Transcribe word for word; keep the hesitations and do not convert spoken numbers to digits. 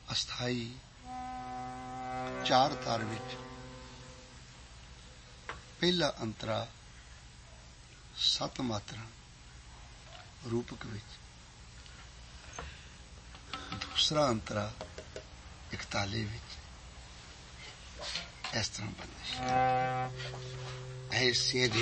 ਅਸਥਾਈ ਚਾਰ ਤਾਰ ਵਿੱਚ ਪਹਿਲਾ ਅੰਤਰਾ ਸੱਤ ਮਾਤਰਾ ਰੂਪਕ ਵਿੱਚ, ਦੂਸਰਾ ਅੰਤਰਾ ਇਕਤਾਲੀ ਵਿੱਚ। ਇਸ ਤਰ੍ਹਾਂ ਬੰਦਿਸ਼ ਐਸੇ